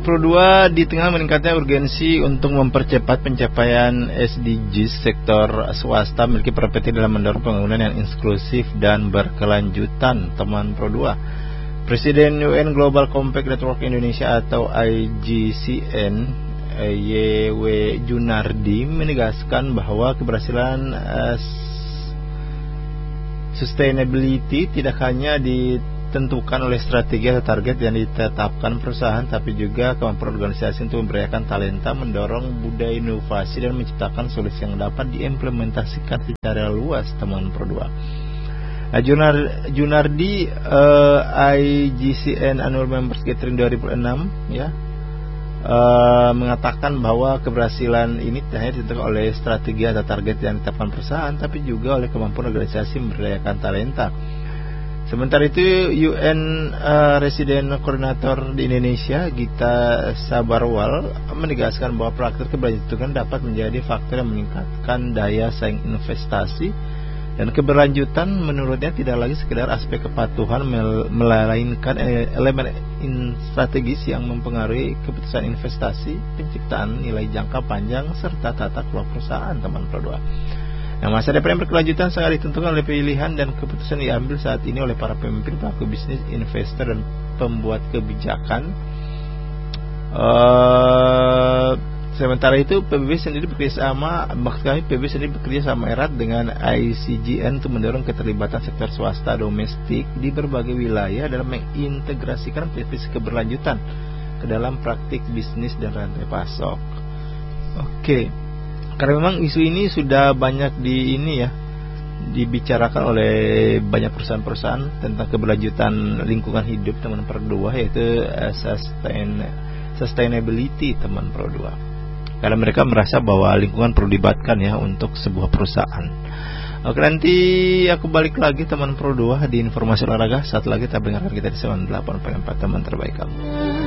Pro 2, di tengah meningkatnya urgensi untuk mempercepat pencapaian SDGs, sektor swasta memiliki peran penting dalam mendorong pembangunan yang inklusif dan berkelanjutan, teman Pro 2. Presiden UN Global Compact Network Indonesia atau IGCN, YW Junardi, menegaskan bahwa keberhasilan sustainability tidak hanya ditentukan oleh strategi atau target yang ditetapkan perusahaan, tapi juga kemampuan organisasi untuk memberdayakan talenta, mendorong budaya inovasi, dan menciptakan solusi yang dapat diimplementasikan secara luas, teman Pro 2. Junardi, IGCN Annual Members Gathering 2006, ya, mengatakan bahwa keberhasilan ini tidak hanya ditentukan oleh strategi atau target yang ditetapkan perusahaan, tapi juga oleh kemampuan organisasi memberdayakan talenta. Sementara itu, UN Resident Koordinator di Indonesia, Gita Sabarwal, menegaskan bahwa praktik keberlanjutan dapat menjadi faktor yang meningkatkan daya saing investasi, dan keberlanjutan menurutnya tidak lagi sekedar aspek kepatuhan, melainkan elemen strategis yang mempengaruhi keputusan investasi, penciptaan nilai jangka panjang, serta tata kelola perusahaan, teman Pro 2. Nah, masa depan yang berkelanjutan sangat ditentukan oleh pilihan dan keputusan yang diambil saat ini oleh para pemimpin, pelaku bisnis, investor, dan pembuat kebijakan. Sementara itu, PBB sendiri bekerjasama erat dengan ICGN untuk mendorong keterlibatan sektor swasta domestik di berbagai wilayah dalam mengintegrasikan prinsip keberlanjutan ke dalam praktik bisnis dan rantai pasok. Oke. Karena memang isu ini sudah banyak dibicarakan oleh banyak perusahaan-perusahaan tentang keberlanjutan lingkungan hidup, teman Pro 2, yaitu sustainability, teman Pro 2. Karena mereka merasa bahwa lingkungan perlu dilibatkan ya untuk sebuah perusahaan. Oke, nanti aku balik lagi, teman Pro 2, di informasi olahraga. Saat lagi kita dengarkan kita di 98.4, teman terbaik kamu.